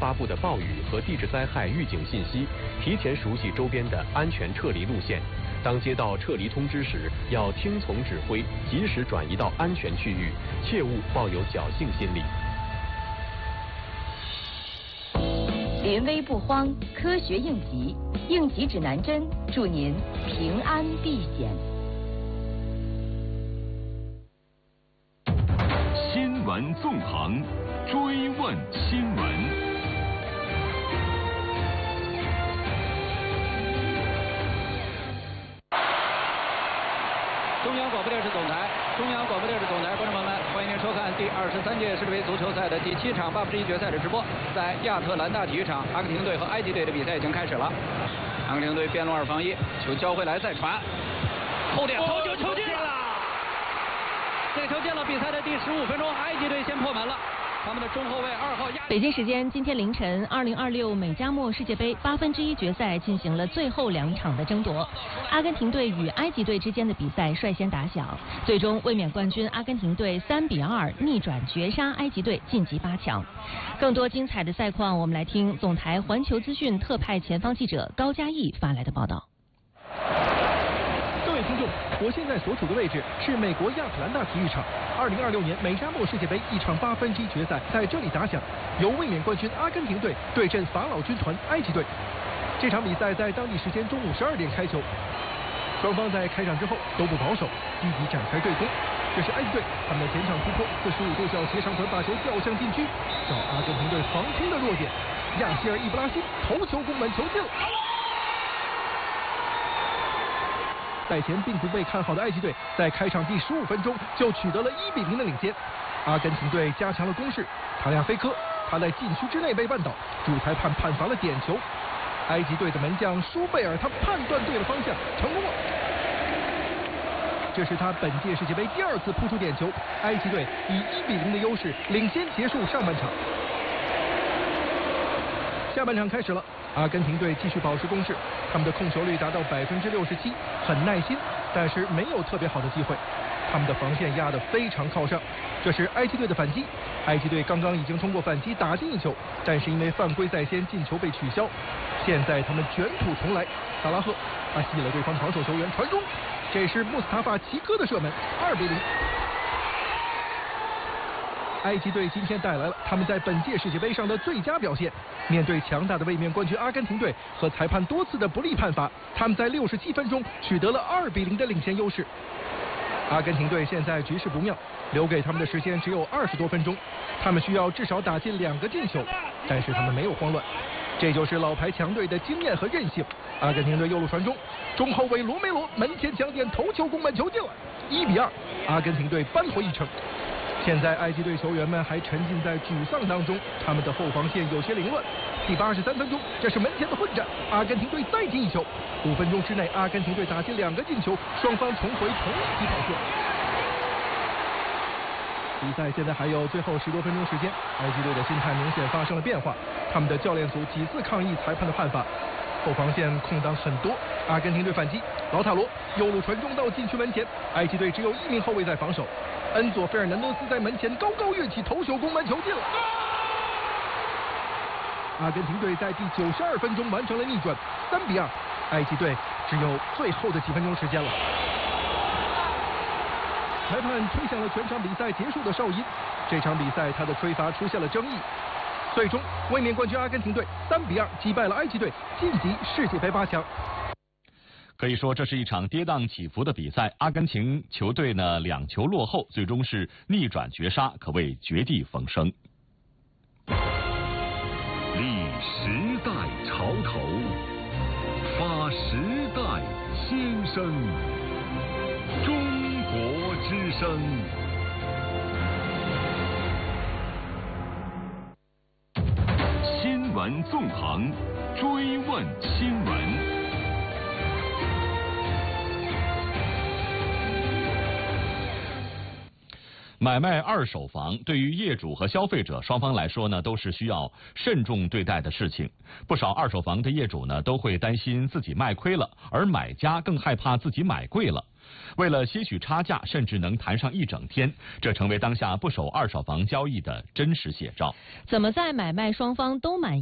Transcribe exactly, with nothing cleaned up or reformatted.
发布的暴雨和地质灾害预警信息，提前熟悉周边的安全撤离路线。当接到撤离通知时，要听从指挥，及时转移到安全区域，切勿抱有侥幸心理。 临危不慌，科学应急，应急指南针，祝您平安避险。 新闻纵横，追问新闻。 中央广播电视总台，中央广播电视总台，观众朋友们，欢迎您收看第二十三届世界杯足球赛的第七场八分之一决赛的直播。在亚特兰大体育场，阿根廷队和埃及队的比赛已经开始了。阿根廷队边路二防一，球交回来再传，后点头球球进了，这个球进了。比赛的第十五分钟，埃及队先破门了。他们的中后卫二号亚。 北京时间今天凌晨，二零二六美加墨世界杯八分之一决赛进行了最后两场的争夺。阿根廷队与埃及队之间的比赛率先打响，最终卫冕冠军阿根廷队三比二逆转绝杀埃及队，晋级八强。更多精彩的赛况，我们来听总台环球资讯特派前方记者高嘉毅发来的报道。 各位听众，我现在所处的位置是美国亚特兰大体育场。二零二六年美加墨世界杯一场八分之一决赛在这里打响，由卫冕冠军阿根廷队对阵法老军团埃及队。这场比赛在当地时间中午十二点开球，双方在开场之后都不保守，积极展开对攻。这是埃及队，他们的前场突破，四十五度角斜长传把球吊向禁区，找阿根廷队防空的弱点，亚西尔·伊布拉辛头球攻门，球进了。赛前并不被看好的埃及队，在开场第十五分钟就取得了一比零的领先。阿根廷队加强了攻势，塔亚菲科他在禁区之内被绊倒，主裁判判罚了点球。埃及队的门将舒贝尔他判断对了方向，成功了。这是他本届世界杯第二次扑出点球，埃及队以一比零的优势领先结束上半场。下半场开始了。阿根廷队继续保持攻势，他们的控球率达到百分之六十七，很耐心，但是没有特别好的机会。他们的防线压得非常靠上。这是埃及队的反击，埃及队刚刚已经通过反击打进一球，但是因为犯规在先，进球被取消。现在他们卷土重来，萨拉赫他吸了对方防守球员，传中，这是穆斯塔法齐科的射门，二比零。埃及队今天带来了他们在本届世界杯上的最佳表现。面对强大的卫冕冠军阿根廷队和裁判多次的不利判罚，他们在六十七分钟取得了二比零的领先优势。阿根廷队现在局势不妙，留给他们的时间只有二十多分钟，他们需要至少打进两个进球，但是他们没有慌乱，这就是老牌强队的经验和韧性。阿根廷队右路传中，中后卫罗梅罗门前抢点头球攻门，球进了，一比二，阿根廷队扳回一城。现在埃及队球员们还沉浸在沮丧当中，他们的后防线有些凌乱。第八十三分钟，这是门前的混战，阿根廷队再进一球。五分钟之内，阿根廷队打进两个进球，双方重回同一起跑线。比赛现在还有最后十多分钟时间，埃及队的心态明显发生了变化，他们的教练组几次抗议裁判的判罚，后防线空档很多。阿根廷队反击，劳塔罗右路传中到禁区门前，埃及队只有一名后卫在防守。恩佐·费尔南德斯在门前高高跃起，头球攻门，球进了。阿根廷队在第九十二分钟完成了逆转，三比二。埃及队只有最后的几分钟时间了。裁判吹响了全场比赛结束的哨音，这场比赛他的吹罚出现了争议。最终，卫冕冠军阿根廷队三比二击败了埃及队，晋级世界杯八强。 可以说这是一场跌宕起伏的比赛，阿根廷球队呢两球落后，最终是逆转绝杀，可谓绝地逢生。 立时代潮头，发时代先声，中国之声。 新闻纵横，追问新闻。买卖二手房对于业主和消费者双方来说呢，都是需要慎重对待的事情。不少二手房的业主呢，都会担心自己卖亏了，而买家更害怕自己买贵了。为了些许差价，甚至能谈上一整天，这成为当下不少二手房交易的真实写照。 怎么在买卖双方都满意